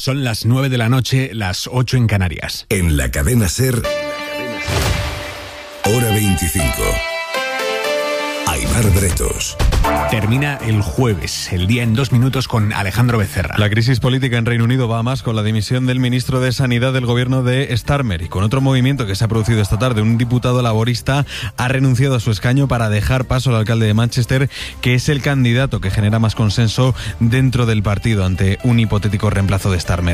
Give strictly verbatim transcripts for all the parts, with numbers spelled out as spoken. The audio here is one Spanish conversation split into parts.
Son las nueve de la noche, las ocho en Canarias. En la cadena SER, hora veinticinco. Aimar Bretos. Termina el jueves, el día en dos minutos con Alejandro Becerra. La crisis política en Reino Unido va a más con la dimisión del ministro de Sanidad del gobierno de Starmer y con otro movimiento que se ha producido esta tarde. Un diputado laborista ha renunciado a su escaño para dejar paso al alcalde de Manchester, que es el candidato que genera más consenso dentro del partido ante un hipotético reemplazo de Starmer.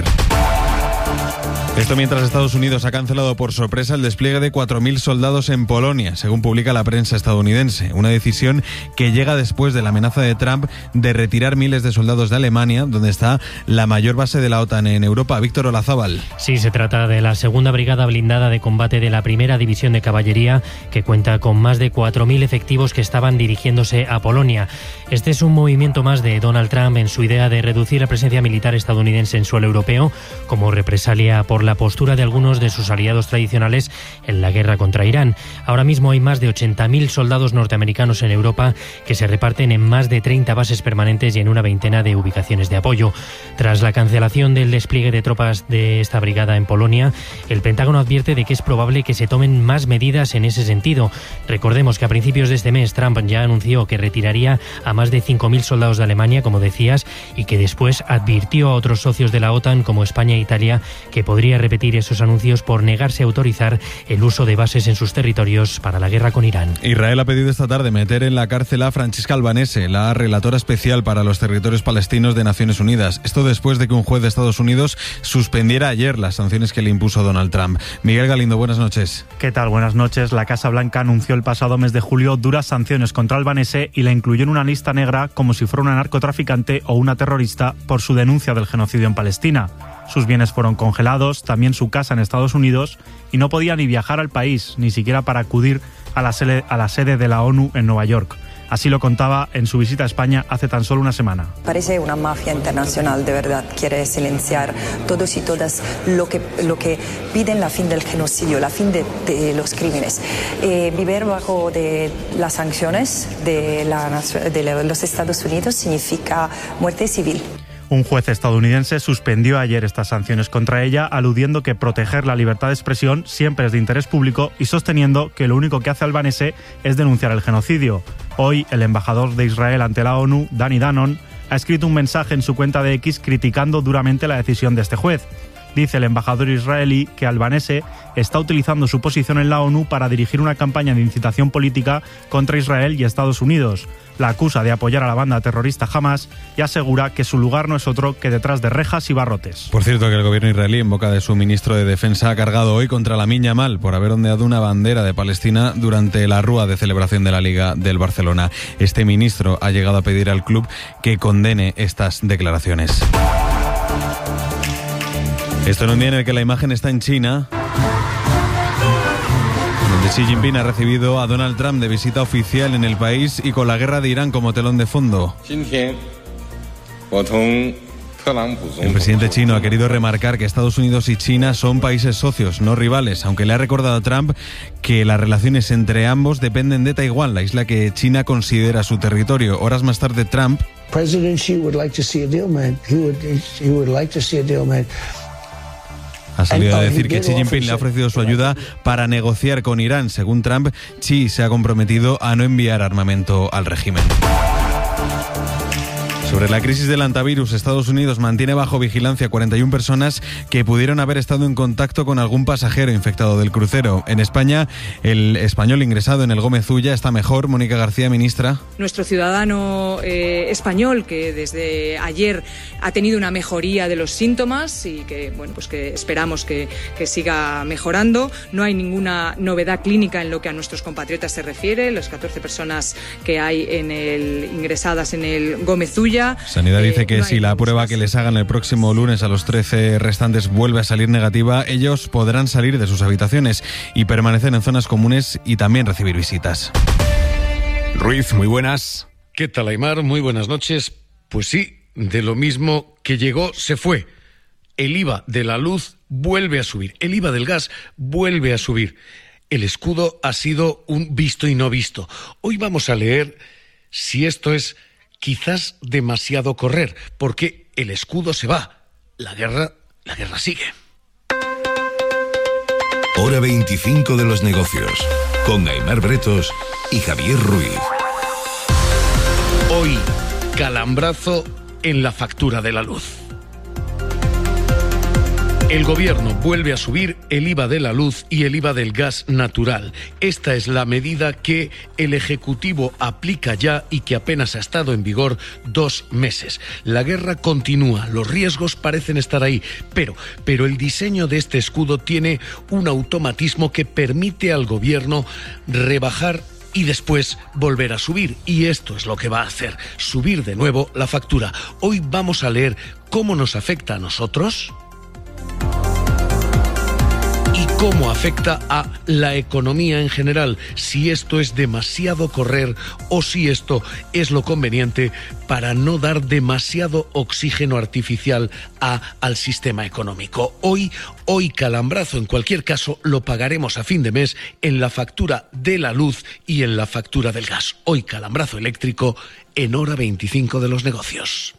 Esto mientras Estados Unidos ha cancelado por sorpresa el despliegue de cuatro mil soldados en Polonia, según publica la prensa estadounidense. Una decisión que llega después de la amenaza de Trump de retirar miles de soldados de Alemania, donde está la mayor base de la OTAN en Europa. Víctor Olazábal. Sí, se trata de la segunda brigada blindada de combate de la primera división de caballería, que cuenta con más de cuatro mil efectivos que estaban dirigiéndose a Polonia. Este es un movimiento más de Donald Trump en su idea de reducir la presencia militar estadounidense en suelo europeo, como represalia por la postura de algunos de sus aliados tradicionales en la guerra contra Irán. Ahora mismo hay más de ochenta mil soldados norteamericanos en Europa que se reparten en más de treinta bases permanentes y en una veintena de ubicaciones de apoyo. Tras la cancelación del despliegue de tropas de esta brigada en Polonia, el Pentágono advierte de que es probable que se tomen más medidas en ese sentido. Recordemos que a principios de este mes Trump ya anunció que retiraría a más de cinco mil soldados de Alemania, como decías, y que después advirtió a otros socios de la OTAN como España e Italia que podría repetir esos anuncios por negarse a autorizar el uso de bases en sus territorios para la guerra con Irán. Israel ha pedido esta tarde meter en la cárcel a Francesca Albanese, la relatora especial para los territorios palestinos de Naciones Unidas. Esto después de que un juez de Estados Unidos suspendiera ayer las sanciones que le impuso Donald Trump. Miguel Galindo, buenas noches. ¿Qué tal? Buenas noches. La Casa Blanca anunció el pasado mes de julio duras sanciones contra Albanese y la incluyó en una lista negra como si fuera una narcotraficante o una terrorista por su denuncia del genocidio en Palestina. Sus bienes fueron congelados, también su casa en Estados Unidos, y no podía ni viajar al país, ni siquiera para acudir a la sede, a la sede de la ONU en Nueva York. Así lo contaba en su visita a España hace tan solo una semana. Parece una mafia internacional, de verdad. Quiere silenciar todos y todas lo que, lo que piden la fin del genocidio, la fin de, de los crímenes. Eh, vivir bajo de las sanciones de, la, de los Estados Unidos significa muerte civil. Un juez estadounidense suspendió ayer estas sanciones contra ella, aludiendo que proteger la libertad de expresión siempre es de interés público y sosteniendo que lo único que hace Albanese es denunciar el genocidio. Hoy, el embajador de Israel ante la ONU, Danny Danon, ha escrito un mensaje en su cuenta de X criticando duramente la decisión de este juez. Dice el embajador israelí que Albanese está utilizando su posición en la ONU para dirigir una campaña de incitación política contra Israel y Estados Unidos. La acusa de apoyar a la banda terrorista Hamas y asegura que su lugar no es otro que detrás de rejas y barrotes. Por cierto, que el gobierno israelí, en boca de su ministro de Defensa, ha cargado hoy contra Lamine Yamal por haber ondeado una bandera de Palestina durante la rúa de celebración de la Liga del Barcelona. Este ministro ha llegado a pedir al club que condene estas declaraciones. Esto en un día en el que la imagen está en China, donde Xi Jinping ha recibido a Donald Trump de visita oficial en el país y con la guerra de Irán como telón de fondo. El presidente chino ha querido remarcar que Estados Unidos y China son países socios, no rivales, aunque le ha recordado a Trump que las relaciones entre ambos dependen de Taiwán, la isla que China considera su territorio. Horas más tarde, Trump President Xi would like to see a deal, man. He would, he would like to see a deal, man. Ha salido a decir que Xi Jinping le ha ofrecido su ayuda para negociar con Irán. Según Trump, Xi se ha comprometido a no enviar armamento al régimen. Sobre la crisis del hantavirus, Estados Unidos mantiene bajo vigilancia cuarenta y una personas que pudieron haber estado en contacto con algún pasajero infectado del crucero. En España, el español ingresado en el Gómez Ulla está mejor. Mónica García, ministra. Nuestro ciudadano eh, español, que desde ayer ha tenido una mejoría de los síntomas y que, bueno, pues que esperamos que, que siga mejorando. No hay ninguna novedad clínica en lo que a nuestros compatriotas se refiere. Las catorce personas que hay en el, ingresadas en el Gómez Ulla. Sanidad dice que si la prueba que les hagan el próximo lunes a los trece restantes vuelve a salir negativa, ellos podrán salir de sus habitaciones y permanecer en zonas comunes y también recibir visitas. Ruiz, muy buenas. ¿Qué tal, Aimar? Muy buenas noches. Pues sí, de lo mismo que llegó, se fue. El I V A de la luz vuelve a subir. El I V A del gas vuelve a subir. El escudo ha sido un visto y no visto. Hoy vamos a leer si esto es quizás demasiado correr, porque el escudo se va, la guerra la guerra sigue. Hora veinticinco de los negocios, con Aimar Bretos y Javier Ruiz. Hoy, calambrazo en la factura de la luz. El gobierno vuelve a subir el I V A de la luz y el I V A del gas natural. Esta es la medida que el Ejecutivo aplica ya y que apenas ha estado en vigor dos meses. La guerra continúa, los riesgos parecen estar ahí, pero, pero el diseño de este escudo tiene un automatismo que permite al gobierno rebajar y después volver a subir. Y esto es lo que va a hacer, subir de nuevo la factura. Hoy vamos a leer cómo nos afecta a nosotros y cómo afecta a la economía en general, si esto es demasiado correr o si esto es lo conveniente para no dar demasiado oxígeno artificial a, al sistema económico. Hoy, hoy calambrazo, en cualquier caso, lo pagaremos a fin de mes en la factura de la luz y en la factura del gas. Hoy calambrazo eléctrico en hora veinticinco de los negocios.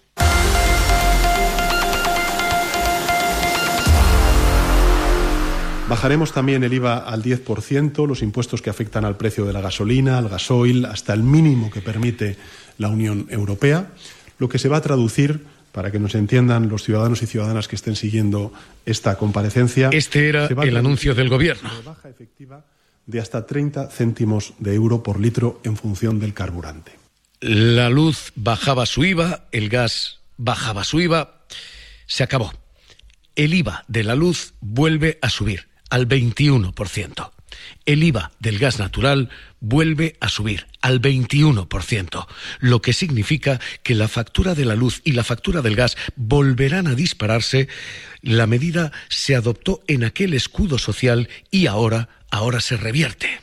Bajaremos también el I V A al diez por ciento, los impuestos que afectan al precio de la gasolina, al gasoil, hasta el mínimo que permite la Unión Europea, lo que se va a traducir, para que nos entiendan los ciudadanos y ciudadanas que estén siguiendo esta comparecencia. Este era el anuncio del gobierno. Una rebaja efectiva de hasta treinta céntimos de euro por litro en función del carburante. La luz bajaba su I V A, el gas bajaba su I V A, se acabó. El I V A de la luz vuelve a subir al veintiuno por ciento. El I V A del gas natural vuelve a subir al veintiuno por ciento, lo que significa que la factura de la luz y la factura del gas volverán a dispararse. La medida se adoptó en aquel escudo social y ahora, ahora se revierte.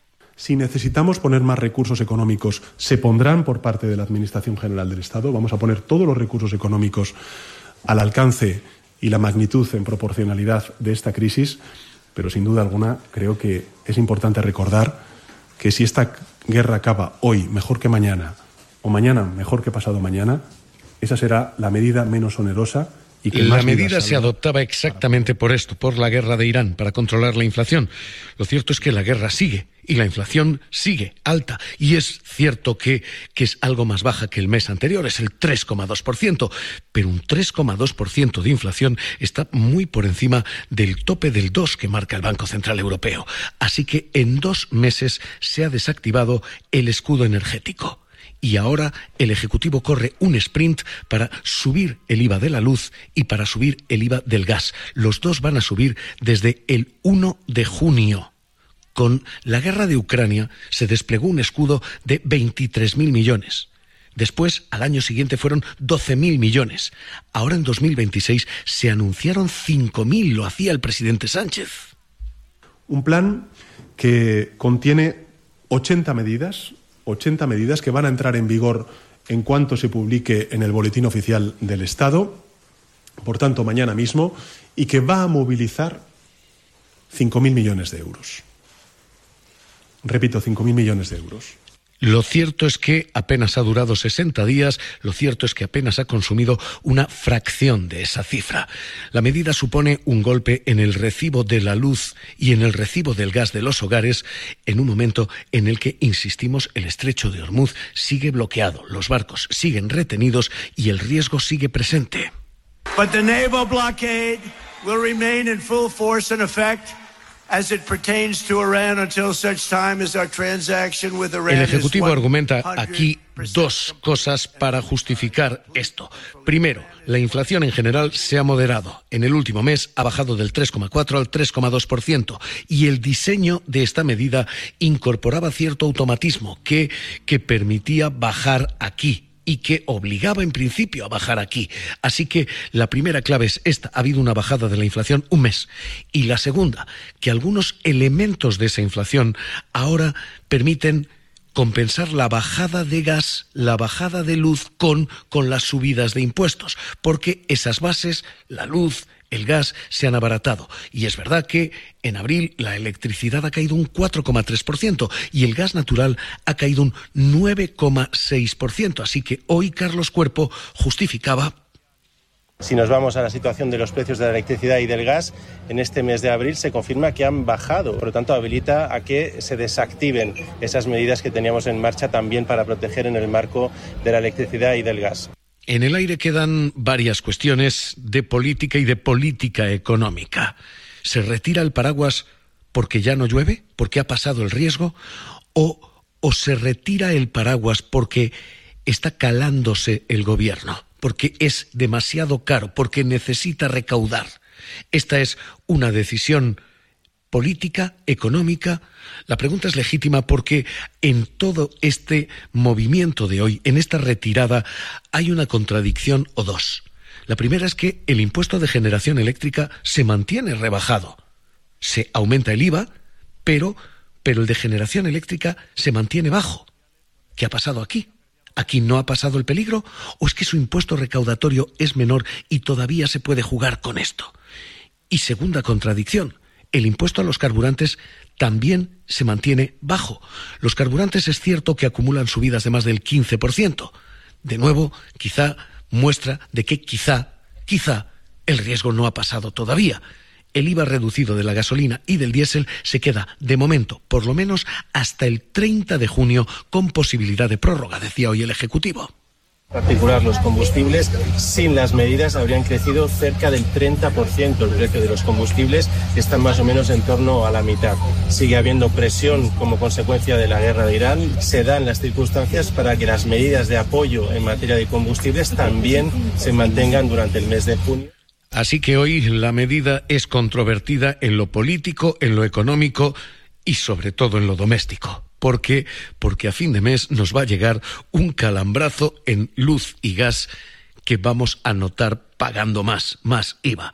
Si necesitamos poner más recursos económicos, se pondrán por parte de la Administración General del Estado. Vamos a poner todos los recursos económicos al alcance y la magnitud en proporcionalidad de esta crisis. Pero sin duda alguna creo que es importante recordar que si esta guerra acaba hoy mejor que mañana o mañana mejor que pasado mañana, esa será la medida menos onerosa y que la más medida se adoptaba exactamente por esto, por la guerra de Irán, para controlar la inflación. Lo cierto es que la guerra sigue y la inflación sigue alta. Y es cierto que, que es algo más baja que el mes anterior, es el tres coma dos por ciento. Pero un tres coma dos por ciento de inflación está muy por encima del tope del dos que marca el Banco Central Europeo. Así que en dos meses se ha desactivado el escudo energético. Y ahora el Ejecutivo corre un sprint para subir el I V A de la luz y para subir el I V A del gas. Los dos van a subir desde el uno de junio. Con la guerra de Ucrania se desplegó un escudo de veintitrés mil millones. Después, al año siguiente, fueron doce mil millones. Ahora, en dos mil veintiséis, se anunciaron cinco mil, lo hacía el presidente Sánchez. Un plan que contiene ochenta medidas, ochenta medidas que van a entrar en vigor en cuanto se publique en el Boletín Oficial del Estado, por tanto mañana mismo, y que va a movilizar cinco mil millones de euros. Repito, cinco mil millones de euros. Lo cierto es que apenas ha durado sesenta días, lo cierto es que apenas ha consumido una fracción de esa cifra. La medida supone un golpe en el recibo de la luz y en el recibo del gas de los hogares en un momento en el que, insistimos, el estrecho de Hormuz sigue bloqueado, los barcos siguen retenidos y el riesgo sigue presente. But the naval blockade will remain in full force and effect as it pertains to Iran until such time as our transaction with Iran. El Ejecutivo argumenta aquí dos cosas para justificar esto. Primero, la inflación en general se ha moderado. En el último mes ha bajado del tres coma cuatro al tres coma dos por ciento y el diseño de esta medida incorporaba cierto automatismo que, que permitía bajar aquí y que obligaba en principio a bajar aquí. Así que la primera clave es esta: ha habido una bajada de la inflación un mes. Y la segunda, que algunos elementos de esa inflación ahora permiten compensar la bajada de gas, la bajada de luz con, con las subidas de impuestos, porque esas bases, la luz, el gas, se han abaratado. Y es verdad que en abril la electricidad ha caído un cuatro coma tres por ciento y el gas natural ha caído un nueve coma seis por ciento. Así que hoy Carlos Cuerpo justificaba Si nos vamos a la situación de los precios de la electricidad y del gas, en este mes de abril se confirma que han bajado. Por lo tanto, habilita a que se desactiven esas medidas que teníamos en marcha también para proteger en el marco de la electricidad y del gas. En el aire quedan varias cuestiones de política y de política económica. ¿Se retira el paraguas porque ya no llueve? ¿Porque ha pasado el riesgo? ¿O, o se retira el paraguas porque está calándose el gobierno? Porque es demasiado caro, porque necesita recaudar. Esta es una decisión política, económica. La pregunta es legítima porque en todo este movimiento de hoy, en esta retirada, hay una contradicción o dos. La primera es que el impuesto de generación eléctrica se mantiene rebajado. Se aumenta el I V A, pero, pero el de generación eléctrica se mantiene bajo. ¿Qué ha pasado aquí? ¿Aquí no ha pasado el peligro? ¿O es que su impuesto recaudatorio es menor y todavía se puede jugar con esto? Y segunda contradicción, el impuesto a los carburantes también se mantiene bajo. Los carburantes es cierto que acumulan subidas de más del quince por ciento. De nuevo, quizá muestra de que quizá, quizá el riesgo no ha pasado todavía. El I V A reducido de la gasolina y del diésel se queda, de momento, por lo menos hasta el treinta de junio, con posibilidad de prórroga, decía hoy el Ejecutivo. En particular, los combustibles, sin las medidas, habrían crecido cerca del treinta por ciento el precio de los combustibles, que están más o menos en torno a la mitad. Sigue habiendo presión como consecuencia de la guerra de Irán. Se dan las circunstancias para que las medidas de apoyo en materia de combustibles también se mantengan durante el mes de junio. Así que hoy la medida es controvertida en lo político, en lo económico y sobre todo en lo doméstico. ¿Por qué? Porque a fin de mes nos va a llegar un calambrazo en luz y gas que vamos a notar pagando más, más I V A.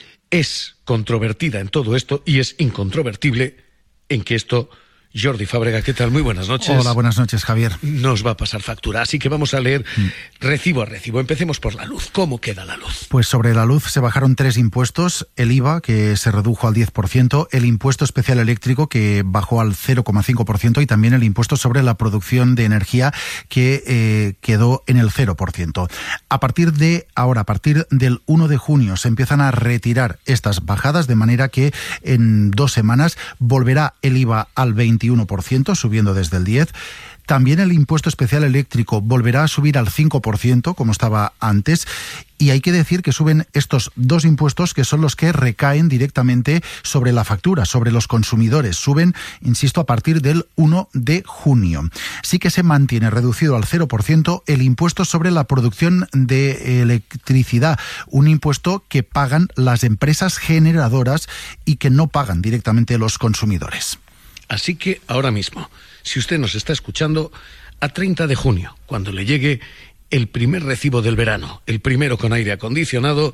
Es controvertida en todo esto y es incontrovertible en que esto... Jordi Fábrega, ¿qué tal? Muy buenas noches. Hola, buenas noches, Javier. Nos va a pasar factura, así que vamos a leer mm. recibo a recibo. Empecemos por la luz. ¿Cómo queda la luz? Pues sobre la luz se bajaron tres impuestos. El I V A, que se redujo al diez por ciento, el impuesto especial eléctrico, que bajó al cero coma cinco por ciento, y también el impuesto sobre la producción de energía, que eh, quedó en el cero por ciento. A partir de ahora, a partir del uno de junio, se empiezan a retirar estas bajadas, de manera que en dos semanas volverá el I V A al veintiuno por ciento, subiendo desde el diez por ciento. También el impuesto especial eléctrico volverá a subir al cinco por ciento, como estaba antes. Y hay que decir que suben estos dos impuestos, que son los que recaen directamente sobre la factura, sobre los consumidores. Suben, insisto, a partir del uno de junio. Sí que se mantiene reducido al cero por ciento el impuesto sobre la producción de electricidad, un impuesto que pagan las empresas generadoras y que no pagan directamente los consumidores. Así que ahora mismo, si usted nos está escuchando, a treinta de junio, cuando le llegue el primer recibo del verano, el primero con aire acondicionado,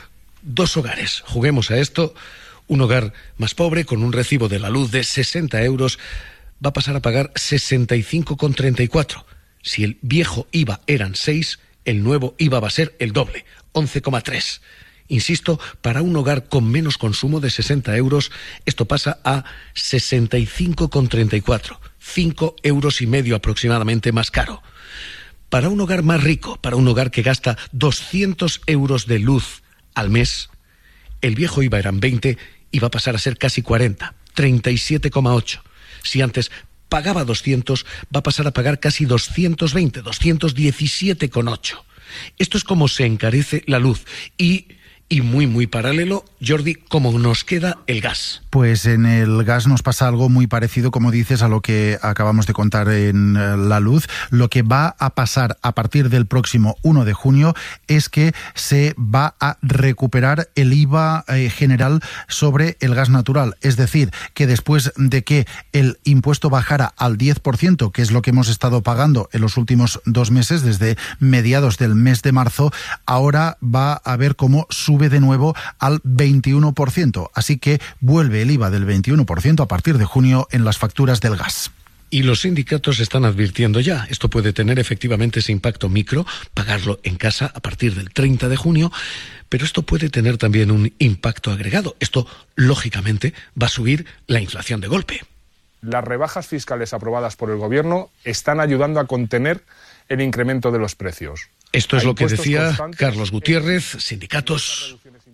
dos hogares, juguemos a esto, un hogar más pobre con un recibo de la luz de sesenta euros va a pasar a pagar sesenta y cinco con treinta y cuatro. Si el viejo I V A eran seis, el nuevo I V A va a ser el doble, once coma tres. Insisto, para un hogar con menos consumo de sesenta euros, esto pasa a sesenta y cinco con treinta y cuatro, cinco euros y medio aproximadamente más caro. Para un hogar más rico, para un hogar que gasta doscientos euros de luz al mes, el viejo I V A eran veinte y va a pasar a ser casi cuarenta, treinta y siete coma ocho. Si antes pagaba doscientos, va a pasar a pagar casi doscientos veinte, doscientos diecisiete coma ocho. Esto es como se encarece la luz y... Y muy, muy paralelo, Jordi, ¿cómo nos queda el gas? Pues en el gas nos pasa algo muy parecido, como dices, a lo que acabamos de contar en la luz. Lo que va a pasar a partir del próximo uno de junio es que se va a recuperar el I V A eh, general sobre el gas natural. Es decir, que después de que el impuesto bajara al diez por ciento, que es lo que hemos estado pagando en los últimos dos meses, desde mediados del mes de marzo, ahora va a haber cómo sube de nuevo al veintiuno por ciento. Así que vuelve el I V A del veintiuno por ciento a partir de junio en las facturas del gas. Y los sindicatos están advirtiendo ya, esto puede tener efectivamente ese impacto micro, pagarlo en casa a partir del treinta de junio, pero esto puede tener también un impacto agregado. Esto, lógicamente, va a subir la inflación de golpe. Las rebajas fiscales aprobadas por el Gobierno están ayudando a contener el incremento de los precios. Esto es Hay lo que impuestos decía constantes, Carlos Gutiérrez, sindicatos.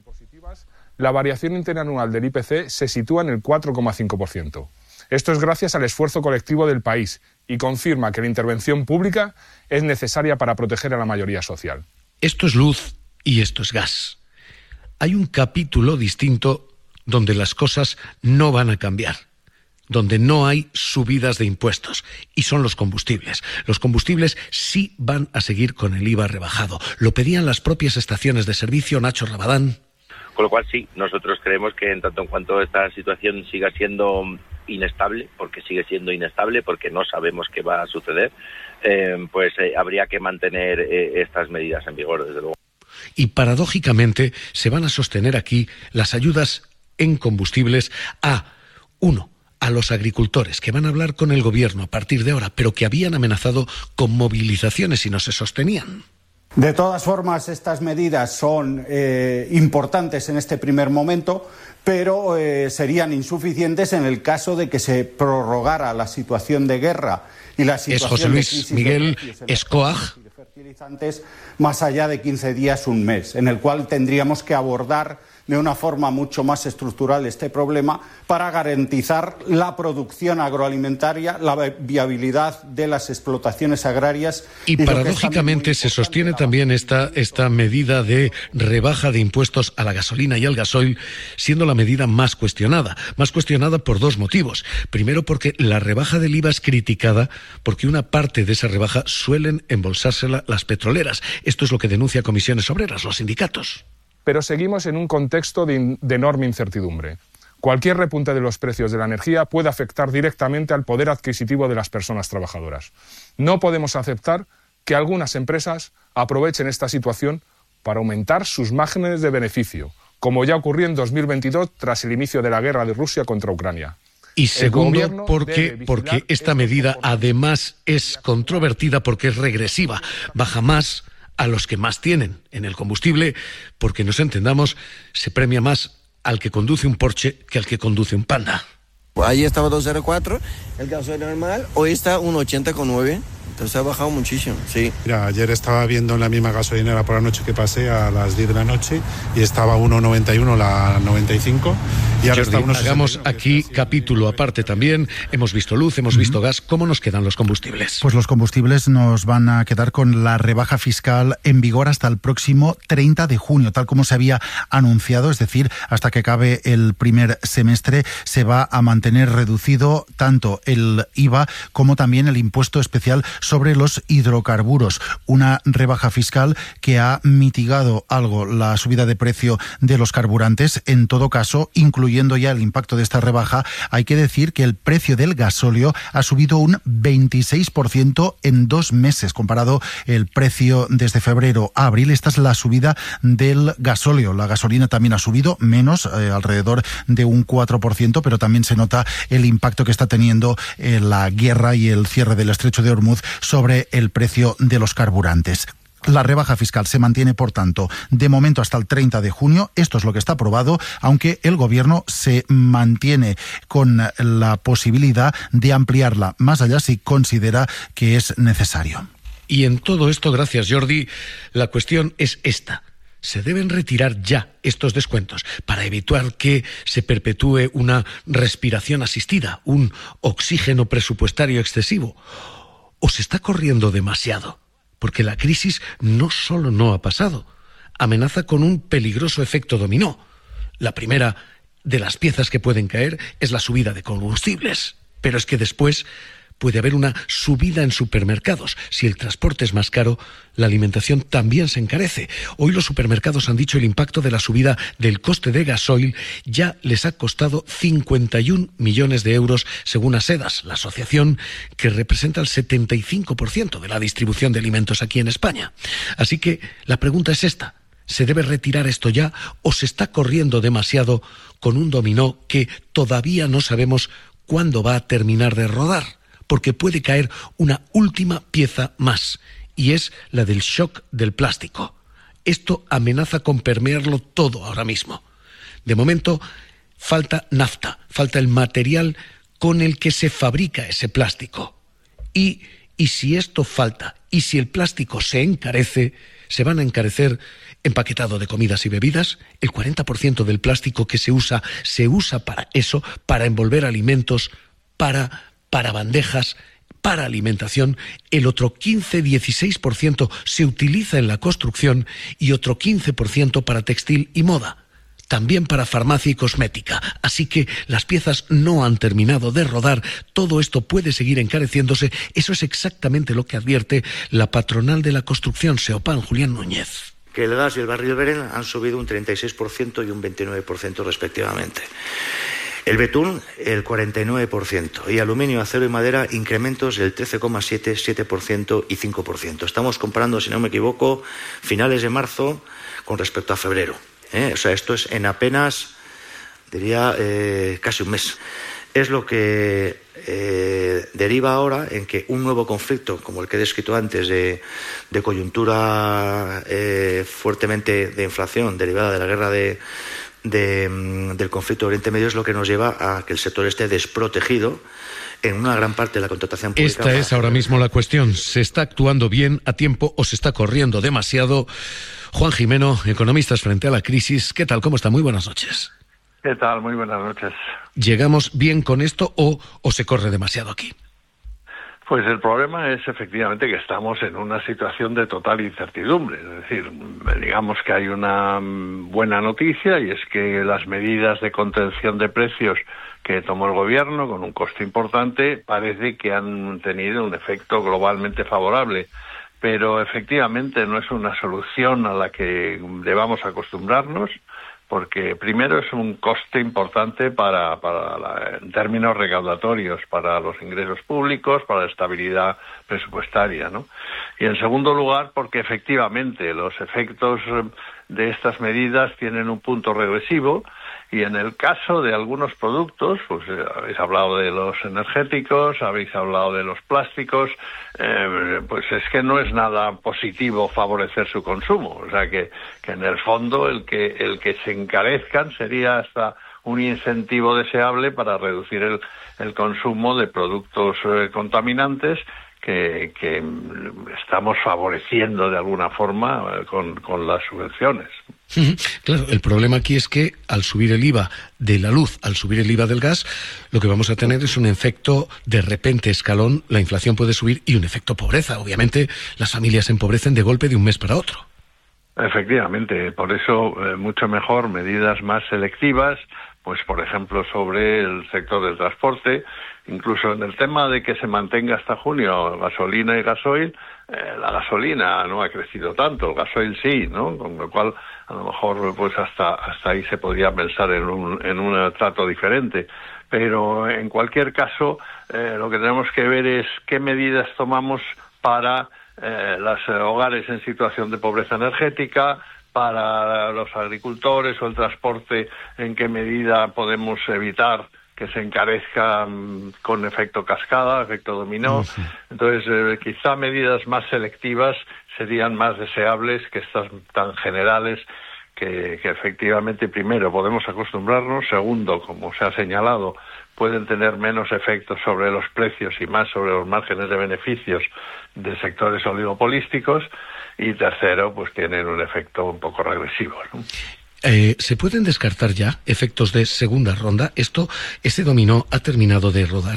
La variación interanual del I P C se sitúa en el cuatro coma cinco por ciento. Esto es gracias al esfuerzo colectivo del país y confirma que la intervención pública es necesaria para proteger a la mayoría social. Esto es luz y esto es gas. Hay un capítulo distinto donde las cosas no van a cambiar, donde no hay subidas de impuestos, y son los combustibles. Los combustibles sí van a seguir con el I V A rebajado. Lo pedían las propias estaciones de servicio, Nacho Rabadán. Con lo cual sí, nosotros creemos que en tanto en cuanto esta situación siga siendo inestable, porque sigue siendo inestable, porque no sabemos qué va a suceder, eh, pues eh, habría que mantener eh, estas medidas en vigor, desde luego. Y paradójicamente se van a sostener aquí las ayudas en combustibles a, uno, a los agricultores, que van a hablar con el gobierno a partir de ahora, pero que habían amenazado con movilizaciones si no se sostenían. De todas formas, estas medidas son eh, importantes en este primer momento, pero eh, serían insuficientes en el caso de que se prorrogara la situación de guerra y la situación es José Luis de crisis Miguel de Escoag. fertilizantes más allá de quince días, un mes, en el cual tendríamos que abordar de una forma mucho más estructural este problema para garantizar la producción agroalimentaria, la viabilidad de las explotaciones agrarias. Y, y paradójicamente se sostiene también esta, esta medida de rebaja de impuestos a la gasolina y al gasoil, siendo la medida más cuestionada. Más cuestionada por dos motivos. Primero, porque la rebaja del I V A es criticada porque una parte de esa rebaja suelen embolsársela las petroleras. Esto es lo que denuncia Comisiones Obreras, los sindicatos. Pero seguimos en un contexto de, in, de enorme incertidumbre. Cualquier repunte de los precios de la energía puede afectar directamente al poder adquisitivo de las personas trabajadoras. No podemos aceptar que algunas empresas aprovechen esta situación para aumentar sus márgenes de beneficio, como ya ocurrió en dos mil veintidós tras el inicio de la guerra de Rusia contra Ucrania. Y segundo, porque, porque esta medida además es controvertida porque es regresiva, baja más a los que más tienen en el combustible, porque nos entendamos, se premia más al que conduce un Porsche que al que conduce un Panda. Ahí estaba dos cero cuatro, el gasoil normal, hoy está uno ochenta con nueve. Entonces ha bajado muchísimo, sí. Mira, ayer estaba viendo en la misma gasolinera por la noche que pasé a las diez de la noche y estaba uno noventa y uno la noventa y cinco. Y ahora Jordi, está uno hagamos aquí capítulo aparte también. Hemos visto luz, hemos visto gas. ¿Cómo nos quedan los combustibles? Pues los combustibles nos van a quedar con la rebaja fiscal en vigor hasta el próximo treinta de junio, tal como se había anunciado, es decir, hasta que acabe el primer semestre se va a mantener reducido tanto el I V A como también el impuesto especial sobre los hidrocarburos, una rebaja fiscal que ha mitigado algo la subida de precio de los carburantes. En todo caso, incluyendo ya el impacto de esta rebaja, hay que decir que el precio del gasóleo ha subido un veintiséis por ciento en dos meses, comparado el precio desde febrero a abril. Esta es la subida del gasóleo. La gasolina también ha subido menos, eh, alrededor de un cuatro por ciento, pero también se nota el impacto que está teniendo eh, la guerra y el cierre del estrecho de Hormuz sobre el precio de los carburantes. La rebaja fiscal se mantiene, por tanto, de momento hasta el treinta de junio. Esto es lo que está aprobado, aunque el Gobierno se mantiene con la posibilidad de ampliarla más allá si considera que es necesario. Y en todo esto, gracias Jordi, la cuestión es esta. Se deben retirar ya estos descuentos para evitar que se perpetúe una respiración asistida, un oxígeno presupuestario excesivo. ¿O se está corriendo demasiado? Porque la crisis no solo no ha pasado, amenaza con un peligroso efecto dominó. La primera de las piezas que pueden caer es la subida de combustibles, pero es que después puede haber una subida en supermercados. Si el transporte es más caro, la alimentación también se encarece. Hoy los supermercados han dicho el impacto de la subida del coste de gasoil ya les ha costado cincuenta y un millones de euros, según Asedas, la asociación que representa el setenta y cinco por ciento de la distribución de alimentos aquí en España. Así que la pregunta es esta: ¿se debe retirar esto ya o se está corriendo demasiado con un dominó que todavía no sabemos cuándo va a terminar de rodar? Porque puede caer una última pieza más, y es la del shock del plástico. Esto amenaza con permearlo todo ahora mismo. De momento, falta nafta, falta el material con el que se fabrica ese plástico. Y Y si esto falta, y si el plástico se encarece, se van a encarecer empaquetado de comidas y bebidas. El cuarenta por ciento del plástico que se usa, se usa para eso, para envolver alimentos, para, para bandejas, para alimentación. El otro quince a dieciséis por ciento se utiliza en la construcción y otro quince por ciento para textil y moda. También para farmacia y cosmética. Así que las piezas no han terminado de rodar. Todo esto puede seguir encareciéndose. Eso es exactamente lo que advierte la patronal de la construcción, Seopan, Julián Núñez. Que el gas y el barril Brent han subido un treinta y seis por ciento y un veintinueve por ciento respectivamente. El betún, el cuarenta y nueve por ciento. Y aluminio, acero y madera, incrementos del trece coma siete, siete por ciento y cinco por ciento. Estamos comparando, si no me equivoco, finales de marzo con respecto a febrero. ¿Eh? O sea, esto es en apenas, diría, eh, casi un mes. Es lo que eh, deriva ahora en que un nuevo conflicto, como el que he descrito antes, de, de coyuntura eh, fuertemente de inflación derivada de la guerra de, de, del conflicto de Oriente Medio, es lo que nos lleva a que el sector esté desprotegido en una gran parte de la contratación pública. Esta es ahora mismo la cuestión. ¿Se está actuando bien, a tiempo, o se está corriendo demasiado? Juan Jimeno, Economistas frente a la crisis. ¿Qué tal? ¿Cómo está? Muy buenas noches. ¿Qué tal? Muy buenas noches. ¿Llegamos bien con esto o, o se corre demasiado aquí? Pues el problema es efectivamente que estamos en una situación de total incertidumbre. Es decir, digamos que hay una buena noticia, y es que las medidas de contención de precios que tomó el gobierno, con un coste importante, parece que han tenido un efecto globalmente favorable. Pero efectivamente no es una solución a la que debamos acostumbrarnos, porque primero es un coste importante para, para la, en términos recaudatorios, para los ingresos públicos, para la estabilidad presupuestaria, ¿no? Y en segundo lugar, porque efectivamente los efectos de estas medidas tienen un punto regresivo. Y en el caso de algunos productos, pues eh, habéis hablado de los energéticos, habéis hablado de los plásticos, eh, pues es que no es nada positivo favorecer su consumo. O sea que, que en el fondo el que, el que se encarezcan sería hasta un incentivo deseable para reducir el, el consumo de productos eh, contaminantes que, que estamos favoreciendo de alguna forma eh, con, con las subvenciones. Claro, el problema aquí es que al subir el I V A de la luz, al subir el I V A del gas, lo que vamos a tener es un efecto de repente escalón, la inflación puede subir, y un efecto pobreza. Obviamente las familias se empobrecen de golpe de un mes para otro. Efectivamente, por eso eh, mucho mejor medidas más selectivas, pues por ejemplo sobre el sector del transporte, incluso en el tema de que se mantenga hasta junio gasolina y gasoil. Eh, la gasolina no ha crecido tanto, el gasoil sí, ¿no? Con lo cual a lo mejor pues hasta hasta ahí se podría pensar en un en un trato diferente. Pero en cualquier caso eh, lo que tenemos que ver es qué medidas tomamos para eh, los hogares en situación de pobreza energética, para los agricultores o el transporte, en qué medida podemos evitar que se encarezca con efecto cascada, efecto dominó. Sí. Entonces, eh, quizá medidas más selectivas serían más deseables que estas tan generales que, que efectivamente, primero, podemos acostumbrarnos, segundo, como se ha señalado, pueden tener menos efectos sobre los precios y más sobre los márgenes de beneficios de sectores oligopolísticos, y tercero, pues tienen un efecto un poco regresivo, ¿no? Eh, ¿Se pueden descartar ya efectos de segunda ronda? ¿Esto, ese dominó ha terminado de rodar?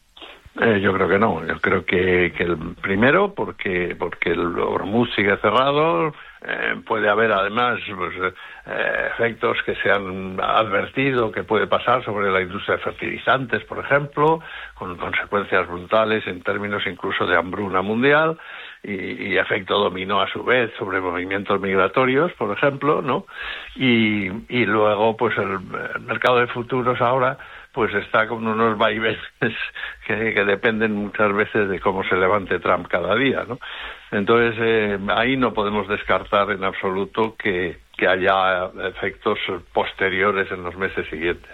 Eh, yo creo que no. Yo creo que, que el primero, porque porque el Hormuz sigue cerrado, eh, puede haber además pues, eh, efectos que se han advertido que puede pasar sobre la industria de fertilizantes, por ejemplo, con consecuencias brutales en términos incluso de hambruna mundial. Y, y efecto dominó a su vez sobre movimientos migratorios, por ejemplo, ¿no? Y, y luego, pues el, el mercado de futuros ahora, pues está con unos vaivenes que, que dependen muchas veces de cómo se levante Trump cada día, ¿no? Entonces, eh, ahí no podemos descartar en absoluto que, que haya efectos posteriores en los meses siguientes.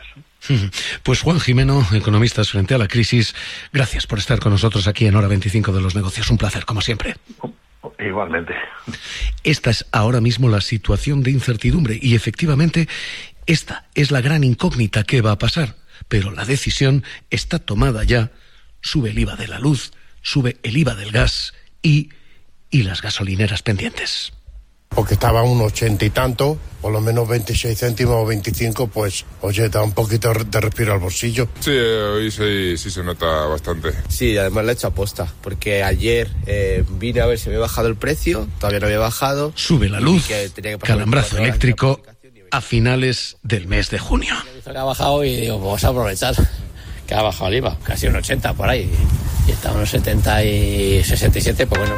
Pues Juan Jimeno, Economistas frente a la crisis, gracias por estar con nosotros aquí en Hora veinticinco de los Negocios. Un placer, como siempre. Igualmente. Esta es ahora mismo la situación de incertidumbre y efectivamente esta es la gran incógnita. ¿Qué va a pasar? Pero la decisión está tomada ya. Sube el I V A de la luz, sube el I V A del gas y, y las gasolineras pendientes. Porque estaba a un ochenta y tanto, por lo menos veintiséis céntimos o veinticinco, pues, oye, da un poquito de respiro al bolsillo. Sí, hoy sí, sí se nota bastante. Sí, además le he hecho aposta, porque ayer eh, vine a ver si me había bajado el precio, todavía no había bajado. Sube la luz, que que calambrazo eléctrico a finales del mes de junio. Que ha bajado y digo, vamos a aprovechar, que ha bajado el I V A, casi un ochenta por ahí, y está a unos setenta y sesenta y siete, pues bueno.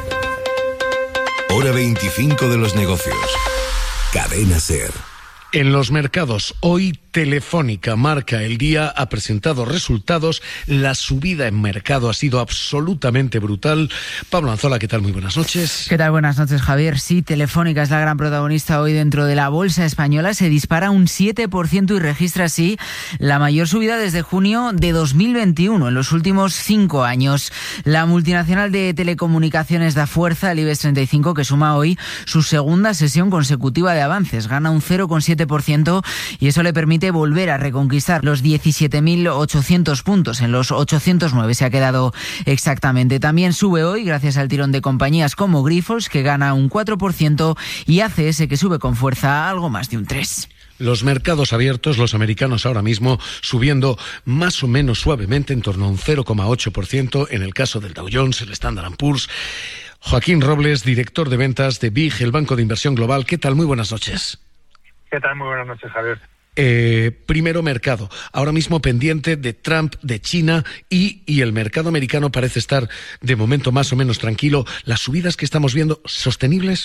Hora veinticinco de los negocios. Cadena SER. En los mercados, hoy Telefónica marca el día, ha presentado resultados, la subida en mercado ha sido absolutamente brutal. Pablo Anzola, ¿qué tal? Muy buenas noches. ¿Qué tal? Buenas noches, Javier. Sí, Telefónica es la gran protagonista hoy dentro de la bolsa española, se dispara un siete por ciento y registra así la mayor subida desde junio de dos mil veintiuno, en los últimos cinco años. La multinacional de telecomunicaciones da fuerza al IBEX treinta y cinco, que suma hoy su segunda sesión consecutiva de avances, gana un cero coma siete por ciento y eso le permite volver a reconquistar los diecisiete mil ochocientos puntos, en los ochocientos nueve se ha quedado exactamente. También sube hoy gracias al tirón de compañías como Grifols, que gana un cuatro por ciento, y A C S, que sube con fuerza algo más de un tres por ciento. Los mercados abiertos, los americanos ahora mismo subiendo más o menos suavemente, en torno a un cero coma ocho por ciento, en el caso del Dow Jones, el Standard and Poor's. Joaquín Robles, director de ventas de B I G, el Banco de Inversión Global. ¿Qué tal? Muy buenas noches. ¿Qué tal? Muy buenas noches, Javier. Eh, primero mercado, ahora mismo pendiente de Trump, de China y, y el mercado americano parece estar de momento más o menos tranquilo. ¿Las subidas que estamos viendo, sostenibles?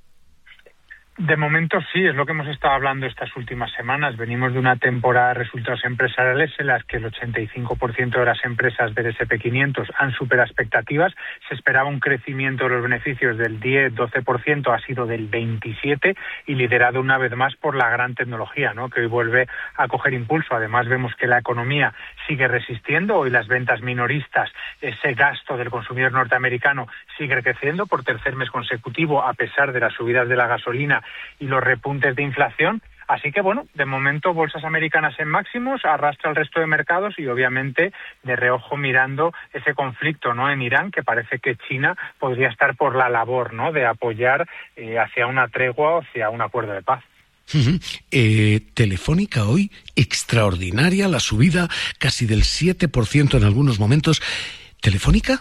De momento sí, es lo que hemos estado hablando estas últimas semanas. Venimos de una temporada de resultados empresariales en las que el ochenta y cinco por ciento de las empresas del ese and pe quinientos han superado expectativas. Se esperaba un crecimiento de los beneficios del diez a doce por ciento, ha sido del veintisiete por ciento y liderado una vez más por la gran tecnología, ¿no?, que hoy vuelve a coger impulso. Además vemos que la economía sigue resistiendo. Hoy las ventas minoristas, ese gasto del consumidor norteamericano sigue creciendo por tercer mes consecutivo a pesar de las subidas de la gasolina y los repuntes de inflación. Así que, bueno, de momento bolsas americanas en máximos, arrastra el resto de mercados y obviamente de reojo mirando ese conflicto, ¿no?, en Irán, que parece que China podría estar por la labor, ¿no?, de apoyar eh, hacia una tregua o hacia un acuerdo de paz. Uh-huh. Eh, Telefónica hoy, extraordinaria la subida, casi del siete por ciento en algunos momentos. ¿Telefónica?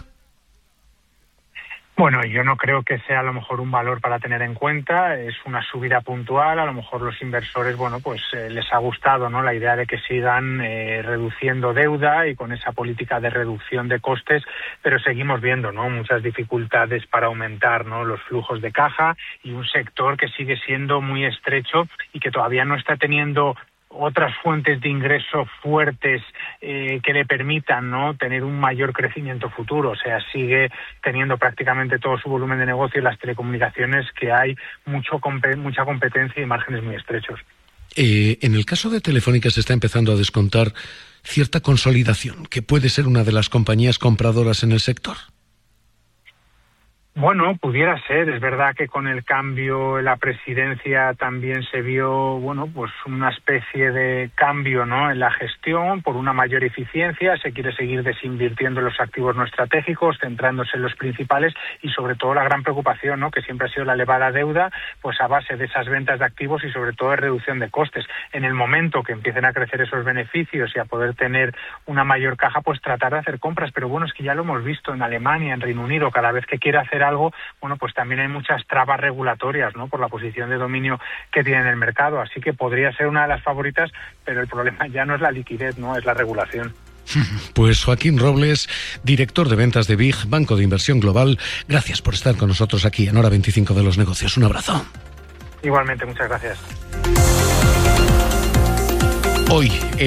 Bueno, yo no creo que sea a lo mejor un valor para tener en cuenta, es una subida puntual, a lo mejor los inversores, bueno, pues eh, les ha gustado, ¿no?, la idea de que sigan eh, reduciendo deuda y con esa política de reducción de costes, pero seguimos viendo, ¿no?, muchas dificultades para aumentar, ¿no?, los flujos de caja y un sector que sigue siendo muy estrecho y que todavía no está teniendo otras fuentes de ingreso fuertes eh, que le permitan, ¿no?, tener un mayor crecimiento futuro. O sea, sigue teniendo prácticamente todo su volumen de negocio en las telecomunicaciones, que hay mucho mucha competencia y márgenes muy estrechos. Eh, en el caso de Telefónica se está empezando a descontar cierta consolidación, que puede ser una de las compañías compradoras en el sector. Bueno, pudiera ser. Es verdad que con el cambio en la presidencia también se vio, bueno, pues una especie de cambio, ¿no?, en la gestión por una mayor eficiencia. Se quiere seguir desinvirtiendo en los activos no estratégicos, centrándose en los principales y sobre todo la gran preocupación, ¿no?, que siempre ha sido la elevada deuda, pues a base de esas ventas de activos y sobre todo de reducción de costes. En el momento que empiecen a crecer esos beneficios y a poder tener una mayor caja, pues tratar de hacer compras. Pero bueno, es que ya lo hemos visto en Alemania, en Reino Unido, cada vez que quiere hacer algo, bueno, pues también hay muchas trabas regulatorias, ¿no?, por la posición de dominio que tiene en el mercado. Así que podría ser una de las favoritas, pero el problema ya no es la liquidez, ¿no?, es la regulación. Pues Joaquín Robles, director de ventas de B I G, Banco de Inversión Global, gracias por estar con nosotros aquí en Hora veinticinco de los negocios. Un abrazo. Igualmente, muchas gracias. Hoy